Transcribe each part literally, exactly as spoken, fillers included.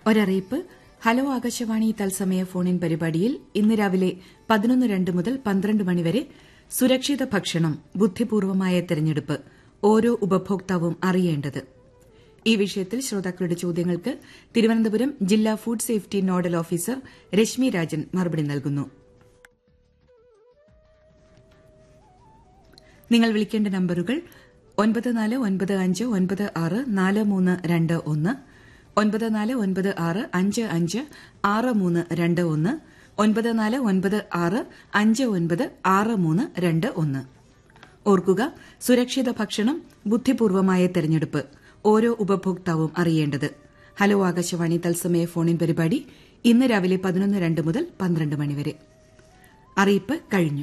ഒരറിയിപ്പ്. Hello Akashvani തത്സമയ ഫോണിൻ പരിപാടിയിൽ ഇന്ന് രാവിലെ പതിനൊന്ന് രണ്ട് മുതൽ പന്ത്രണ്ട് മണിവരെ സുരക്ഷിത ഭക്ഷണം ബുദ്ധിപൂർവമായ തെരഞ്ഞെടുപ്പ് ഓരോ ഉപഭോക്താവും അറിയേണ്ടത്. ഈ വിഷയത്തിൽ ശ്രോതാക്കളുടെ ചോദ്യങ്ങൾക്ക് തിരുവനന്തപുരം ജില്ലാ food safety nodal officer Rashmi Rajan മറുപടി നൽകുന്നു. നിങ്ങൾ വിളിക്കേണ്ട നമ്പറുകൾ ഒൻപത് നാല് ഒൻപത് അഞ്ച് ഒൻപത് ആറ് നാല് മൂന്ന് രണ്ട് ഒന്ന്, ഒൻപത് നാല് ഒൻപത് ആറ് അഞ്ച് അഞ്ച് ആറ് മൂന്ന് രണ്ട് ഒന്ന്, ഒൻപത് നാല് ഒൻപത് ആറ് അഞ്ച് ഒൻപത് ആറ് മൂന്ന് രണ്ട് ഒന്ന്. ഓർക്കുക, സുരക്ഷിത ഭക്ഷണം ബുദ്ധിപൂർവമായ തെരഞ്ഞെടുപ്പ് ഓരോ ഉപഭോക്താവും അറിയേണ്ടത്. ഹലോ ആകാശവാണി തത്സമയ ഫോണിൻ പരിപാടി ഇന്ന് രാവിലെ പതിനൊന്ന് രണ്ട് മുതൽ പന്ത്രണ്ട് മണിവരെ. അറിയിപ്പ് കഴിഞ്ഞു.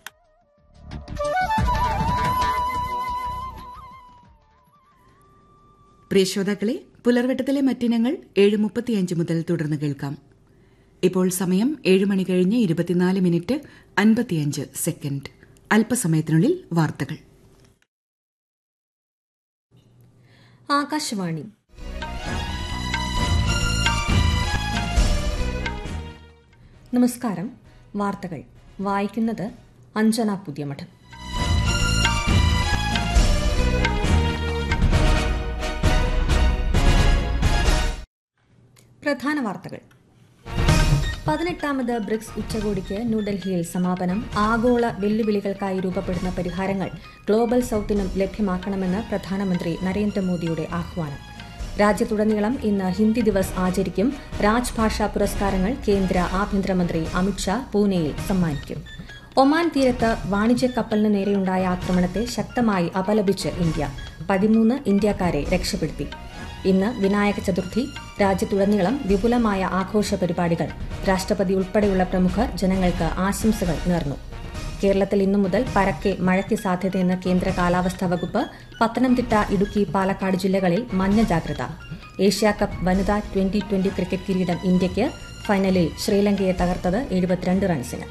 പ്രിയ ശ്രോതാക്കളെ, പുലർവെട്ടത്തിലെ മറ്റിനങ്ങൾ ഏഴ് മുപ്പത്തിയഞ്ച് മുതൽ തുടർന്ന് കേൾക്കാം. ഇപ്പോൾ സമയം ഏഴ് മണി കഴിഞ്ഞ് ഇരുപത്തിനാല് മിനിറ്റ് അൻപത്തിയഞ്ച് സെക്കൻഡ്. അല്പസമയത്തിനുള്ളിൽ വാർത്തകൾ. ആകാശവാണി. നമസ്കാരം. വാർത്തകൾ വായിക്കുന്നത് അഞ്ജന പുതിയമഠം. പ്രധാന വാർത്തകൾ. പതിനെട്ടാമത് ബ്രിക്സ് ഉച്ചകോടിക്ക് ന്യൂഡൽഹിയിൽ സമാപനം. ആഗോള വെല്ലുവിളികൾക്കായി രൂപപ്പെടുന്ന പരിഹാരങ്ങൾ ഗ്ലോബൽ സൌത്തിനും ലഭ്യമാക്കണമെന്ന് പ്രധാനമന്ത്രി നരേന്ദ്രമോദിയുടെ ആഹ്വാനം. രാജ്യത്തുടനീളം ഇന്ന് ഹിന്ദി ദിവസ് ആചരിക്കും. രാജ്ഭാഷാ പുരസ്കാരങ്ങൾ കേന്ദ്ര ആഭ്യന്തരമന്ത്രി അമിത്ഷാ പൂനെയിൽ സമ്മാനിക്കും. ഒമാൻ തീരത്ത് വാണിജ്യ കപ്പലിന് നേരെയുണ്ടായ ആക്രമണത്തെ ശക്തമായി അപലപിച്ച് ഇന്ത്യ. പതിമൂന്ന് ഇന്ത്യക്കാരെ രക്ഷപ്പെടുത്തി. ഇന്ന് വിനായക ചതുർത്ഥി. രാജ്യത്തുടനീളം വിപുലമായ ആഘോഷ പരിപാടികൾ. രാഷ്ട്രപതി ഉൾപ്പെടെയുള്ള പ്രമുഖർ ജനങ്ങൾക്ക് ആശംസകൾ നേർന്നു. കേരളത്തിൽ ഇന്നു മുതൽ പരക്കെ മഴയ്ക്ക് സാധ്യതയെന്ന് കേന്ദ്ര കാലാവസ്ഥാ വകുപ്പ്. പത്തനംതിട്ട, ഇടുക്കി, പാലക്കാട് ജില്ലകളിൽ മഞ്ഞ ജാഗ്രത. ഏഷ്യാകപ്പ് വനിതാ ട്വന്റി ട്വന്റി ക്രിക്കറ്റ് കിരീടം ഇന്ത്യയ്ക്ക്. ഫൈനലിൽ ശ്രീലങ്കയെ തകർത്തത് എഴുപത്തിരണ്ട് റൺസിന്.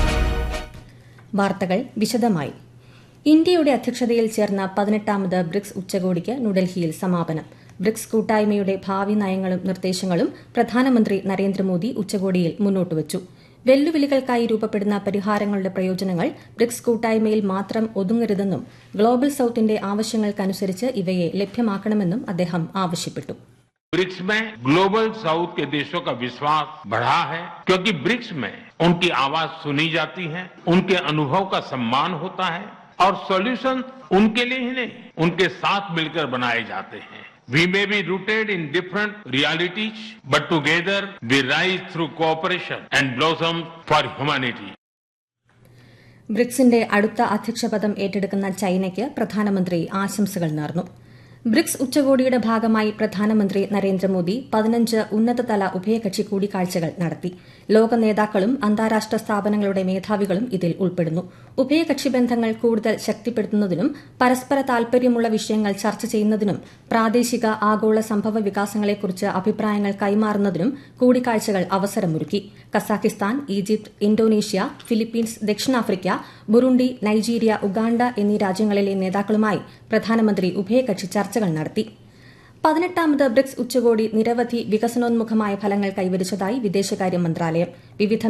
വാർത്തകൾ വിശദമായി. ഇന്ത്യയുടെ അധ്യക്ഷതയിൽ ചേർന്ന പതിനെട്ടാമത് ബ്രിക്സ് ഉച്ചകോടിക്ക് ന്യൂഡൽഹിയിൽ സമാപനം. ബ്രിക്സ് കൂട്ടായ്മയുടെ ഭാവി നയങ്ങളും നിർദ്ദേശങ്ങളും പ്രധാനമന്ത്രി നരേന്ദ്രമോദി ഉച്ചകോടിയിൽ മുന്നോട്ടുവച്ചു. വെല്ലുവിളികൾക്കായി രൂപപ്പെടുന്ന പരിഹാരങ്ങളുടെ പ്രയോജനങ്ങൾ ബ്രിക്സ് കൂട്ടായ്മയിൽ മാത്രം ഒതുങ്ങരുതെന്നും ഗ്ലോബൽ സൌത്തിന്റെ ആവശ്യങ്ങൾക്കനുസരിച്ച് ഇവയെ ലഭ്യമാക്കണമെന്നും അദ്ദേഹം ആവശ്യപ്പെട്ടു. ब्रिक्स में ग्लोबल साउथ के देशों का विश्वास बढ़ा है, क्योंकि ब्रिक्स में उनकी आवाज सुनी जाती है, उनके अनुभव का सम्मान होता है और सॉल्यूशन उनके लिए ही नहीं, उनके साथ मिलकर बनाए जाते हैं. We may be rooted in different realities, but together we rise through cooperation and blossom for humanity. ബ്രിക്സിന്റെ അടുത്ത അധ്യക്ഷപദം ഏറ്റെടുക്കുന്ന ചൈനയ്ക്ക് പ്രധാനമന്ത്രി ആശംസകൾ നേർന്നു. ബ്രിക്സ് ഉച്ചകോടിയുടെ ഭാഗമായി പ്രധാനമന്ത്രി നരേന്ദ്രമോദി പതിനഞ്ച് ഉന്നതതല ഉഭയകക്ഷി കൂടിക്കാഴ്ചകൾ നടത്തി. ലോക നേതാക്കളും അന്താരാഷ്ട്ര സ്ഥാപനങ്ങളുടെ മേധാവികളും ഇതിൽ ഉൾപ്പെടുന്നു. ഉഭയകക്ഷി ബന്ധങ്ങൾ കൂടുതൽ ശക്തിപ്പെടുത്തുന്നതിനും പരസ്പര താൽപര്യമുള്ള വിഷയങ്ങൾ ചർച്ച ചെയ്യുന്നതിനും പ്രാദേശിക ആഗോള സംഭവ വികാസങ്ങളെക്കുറിച്ച് അഭിപ്രായങ്ങൾ കൈമാറുന്നതിനും കൂടിക്കാഴ്ചകൾ അവസരമൊരുക്കി. കസാഖിസ്ഥാൻ, ഈജിപ്ത്, ഇന്തോനേഷ്യ, ഫിലിപ്പീൻസ്, ദക്ഷിണാഫ്രിക്ക, ബുറുണ്ടി, നൈജീരിയ, ഉഗാണ്ട എന്നീ രാജ്യങ്ങളിലെ നേതാക്കളുമായി പ്രധാനമന്ത്രി ഉഭയകക്ഷി ചർച്ചകൾ നടത്തി. പതിനെട്ടാമത് ബ്രിക്സ് ഉച്ചകോടി നിരവധി വികസനോന്മുഖമായ ഫലങ്ങൾ കൈവരിച്ചതായി വിദേശകാര്യ മന്ത്രാലയം. വിവിധ